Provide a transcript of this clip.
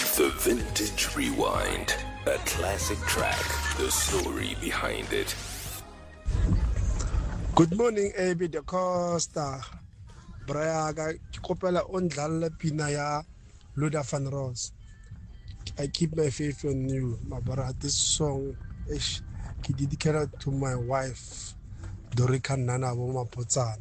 The Vintage Rewind. A classic track. The story behind it. Good morning, AB Da Costa. Braga, kopela ondlala pina ya Luda Van Ross. I keep my faith in you, my brother. This song is dedicated to my wife, Dorika Nana Woma Potsana.